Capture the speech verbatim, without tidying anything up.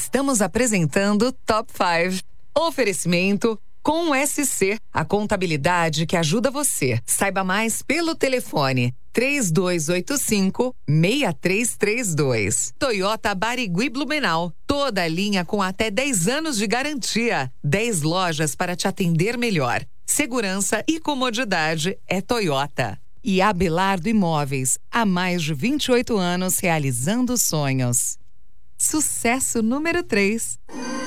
Estamos apresentando Top cinco. Oferecimento com S C, a contabilidade que ajuda você. Saiba mais pelo telefone três dois oito cinco, seis três três dois. Toyota Barigui Blumenau. Toda a linha com até dez anos de garantia. dez lojas para te atender melhor. Segurança e comodidade é Toyota. E Abelardo Imóveis, há mais de vinte e oito anos realizando sonhos. Sucesso número três.